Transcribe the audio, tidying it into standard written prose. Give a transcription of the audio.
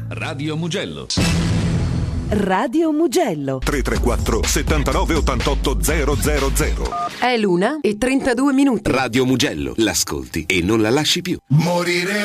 Radio Mugello. Radio Mugello 334 79 88 000. È l'1:32. Radio Mugello, l'ascolti e non la lasci più. Morire